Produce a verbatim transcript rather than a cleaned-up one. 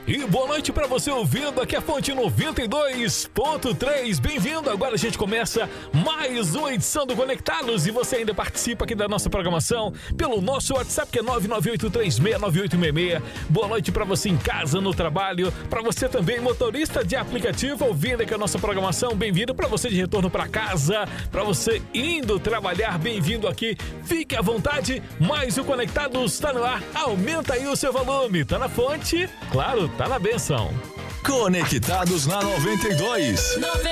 E boa noite para você ouvindo aqui a Fonte noventa e dois ponto três. Bem-vindo. Agora a gente começa mais uma edição do Conectados e você ainda participa aqui da nossa programação pelo nosso WhatsApp que é nove nove oito três seis nove oito seis seis. Boa noite para você em casa, no trabalho, para você também motorista de aplicativo ouvindo aqui a nossa programação. Bem-vindo. Para você de retorno para casa, para você indo trabalhar, bem-vindo aqui. Fique à vontade. Mais o Conectados está no ar. Aumenta aí o seu volume. Tá na fonte? Claro, tá na benção. Conectados na noventa e dois.